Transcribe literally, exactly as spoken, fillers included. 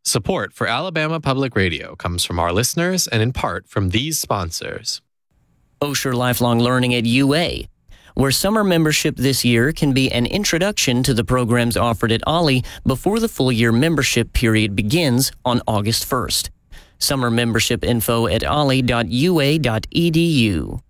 Support for Alabama Public Radio comes from our listeners and in part from these sponsors. Osher Lifelong Learning at U A, where summer membership this year can be an introduction to the programs offered at Ollie before the full year membership period begins on August first. Summer membership info at ollie dot u a dot e d u.